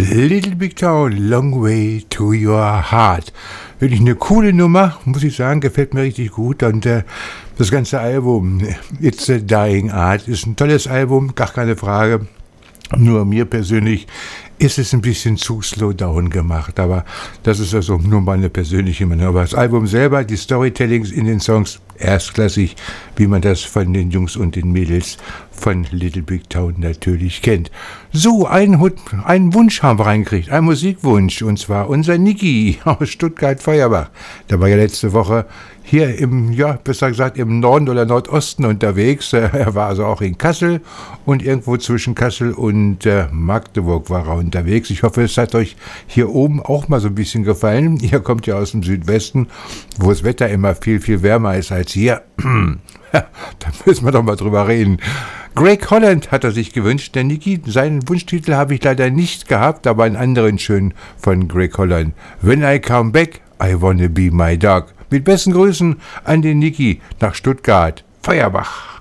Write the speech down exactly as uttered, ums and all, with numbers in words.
Little Big Town, Long Way to Your Heart. Wirklich eine coole Nummer, muss ich sagen, gefällt mir richtig gut. Und äh, das ganze Album, It's a Dying Art, ist ein tolles Album, gar keine Frage. Nur mir persönlich ist es ein bisschen zu slow down gemacht, aber das ist also nur meine persönliche Meinung. Aber das Album selber, die Storytellings in den Songs, erstklassig, wie man das von den Jungs und den Mädels von Little Big Town natürlich kennt. So, einen, einen Wunsch haben wir reingekriegt, einen Musikwunsch, und zwar unser Niki aus Stuttgart-Feuerbach. Der war ja letzte Woche hier im, ja, besser gesagt, im Norden oder Nordosten unterwegs. Er war also auch in Kassel und irgendwo zwischen Kassel und äh, Magdeburg war er unterwegs. Ich hoffe, es hat euch hier oben auch mal so ein bisschen gefallen. Ihr kommt ja aus dem Südwesten, wo das Wetter immer viel, viel wärmer ist als hier. Da müssen wir doch mal drüber reden. Greg Holland hat er sich gewünscht, der Niki. Seinen Wunschtitel habe ich leider nicht gehabt, aber einen anderen schön von Greg Holland. When I Come Back, I Wanna Be My Dog. Mit besten Grüßen an den Niki nach Stuttgart, Feuerbach.